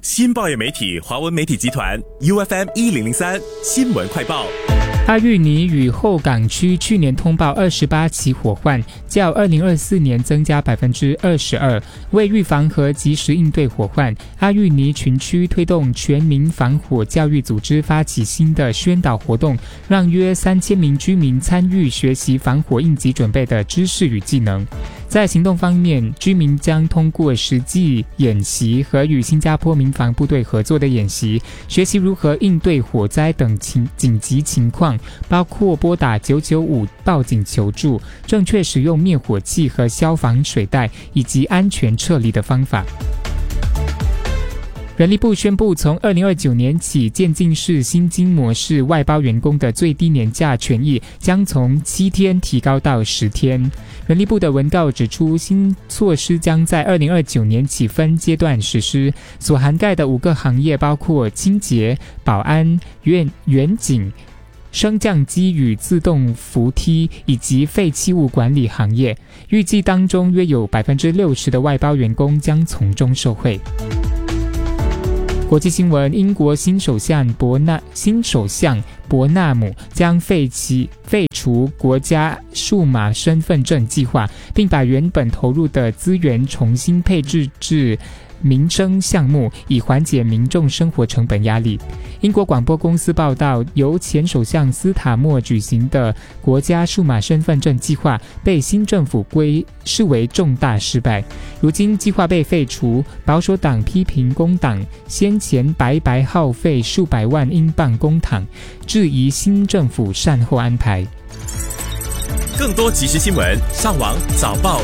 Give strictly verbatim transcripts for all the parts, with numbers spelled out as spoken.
新报业媒体华文媒体集团 U F M 一零零三新闻快报。 阿育尼与后港区去年通报二十八起火患，较二零二四年增加百分之二十二。为预防和及时应对火患，阿育尼群区推动全民防火教育组织发起新的宣导活动，让约三千名居民参与学习防火应急准备的知识与技能。在行动方面，居民将通过实际演习和与新加坡民防部队合作的演习，学习如何应对火灾等紧急情况，包括拨打九九五报警求助、正确使用灭火器和消防水带，以及安全撤离的方法。人力部宣布，从二零二九年起，渐进式薪金模式外包员工的最低年假权益将从七天提高到十天。人力部的文告指出，新措施将在二零二九年起分阶段实施，所涵盖的五个行业包括清洁、保安、远远景、升降机与自动扶梯以及废弃物管理行业。预计当中约有百分之六十的外包员工将从中受惠。国际新闻：英国新首相伯纳新首相伯纳姆将废弃废除国家数码身份证计划，并把原本投入的资源重新配置至民生项目，以缓解民众生活成本压力。英国广播公司报道，由前首相斯塔默举行的国家数码身份证计划被新政府归视为重大失败。如今计划被废除，保守党批评工党先前白白耗费数百万英镑公帑，质疑新政府善后安排。 更多即时新闻，上网早报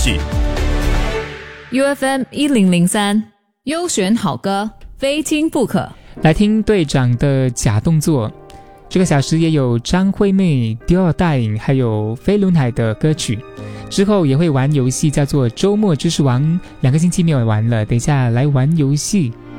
U F M 一零零三优选好歌，非听不可。 来听队长的假动作。这个小时也有张惠妹、迪奥大影还有飞轮海的歌曲。之后也会玩游戏，叫做周末知识王，两个星期没有玩了，等一下来玩游戏。